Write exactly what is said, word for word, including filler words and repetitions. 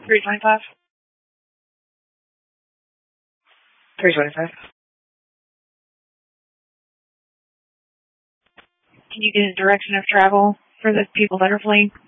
three twenty-five. three twenty-five. Can you get a direction of travel for the people that are fleeing?